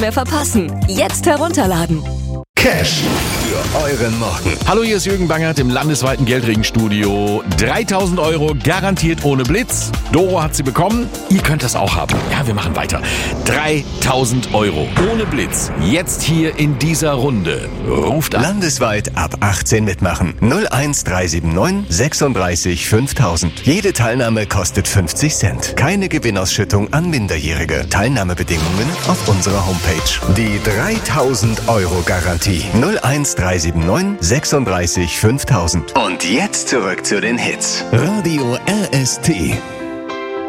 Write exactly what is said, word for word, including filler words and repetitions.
mehr verpassen. Jetzt herunterladen. Cash für euren Morgen. Hallo, hier ist Jürgen Bangert im landesweiten Geldregenstudio. dreitausend Euro garantiert ohne Blitz. Doro hat sie bekommen. Ihr könnt das auch haben. Ja, wir machen weiter. dreitausend Euro ohne Blitz. Jetzt hier in dieser Runde. Ruft an. Landesweit ab achtzehn mitmachen. null eins drei sieben neun sechsunddreißig fünftausend. Jede Teilnahme kostet fünfzig Cent. Keine Gewinnausschüttung an Minderjährige. Teilnahmebedingungen auf unserer Homepage. Die dreitausend Euro Garantie. null eins drei sieben neun sechsunddreißig fünftausend. Und jetzt zurück zu den Hits. Radio R S T.